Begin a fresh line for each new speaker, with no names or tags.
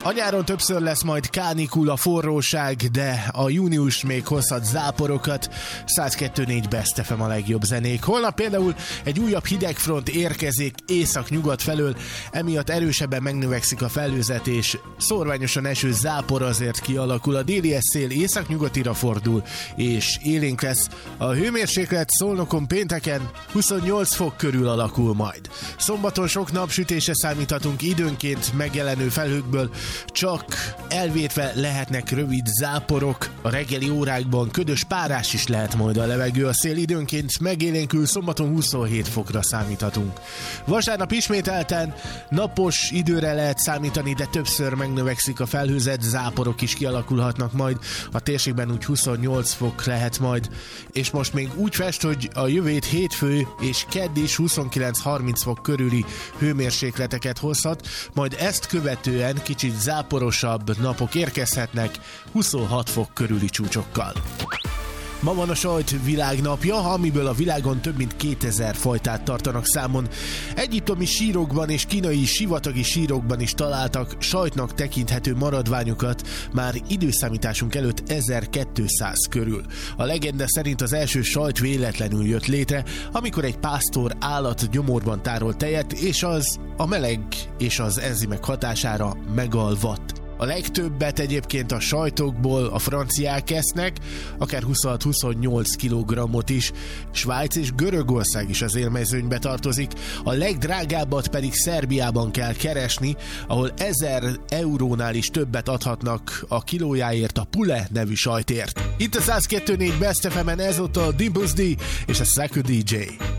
A nyáron többször lesz majd kánikula, forróság, de a június még hozhat záporokat. 102.4 Best FM a legjobb zenék. Holnap például egy újabb hidegfront érkezik észak-nyugat felől, emiatt erősebben megnövekszik a felhőzet, és szórványosan eső zápor azért kialakul. A déli szél észak-nyugatira fordul, és élénk lesz. A hőmérséklet Szolnokon pénteken 28 fok körül alakul majd. Szombaton sok napsütésre számíthatunk, időnként megjelenő felhőkből csak elvétve lehetnek rövid záporok, a reggeli órákban ködös párás is lehet majd a levegő, a szél időnként megélénkül, szombaton 27 fokra számíthatunk. Vasárnap ismételten napos időre lehet számítani, de többször megnövekszik a felhőzet, záporok is kialakulhatnak majd, a térségben úgy 28 fok lehet majd, és most még úgy fest, hogy a jövő hétfő és kedd is 29-30 fok körüli hőmérsékleteket hozhat, majd ezt követően kicsit záporosabb napok érkezhetnek 26 fok körüli csúcsokkal. Ma van a sajt világnapja, amiből a világon több mint 2000 fajtát tartanak számon. Egyiptomi sírokban és kínai sivatagi sírokban is találtak sajtnak tekinthető maradványokat már időszámításunk előtt 1200 körül. A legenda szerint az első sajt véletlenül jött létre, amikor egy pásztor állat gyomorban tárolt tejet, és az a meleg és az enzimek hatására megalvadt. A legtöbbet egyébként a sajtokból a franciák esznek, akár 26-28 kg-ot is. Svájc és Görögország is az élmezőnybe tartozik, a legdrágábbat pedig Szerbiában kell keresni, ahol 1000 eurónál is többet adhatnak a kilójáért, a Pule nevű sajtért. Itt a 102.4 Best FM-en ezúttal Dimples D és a Saku DJ.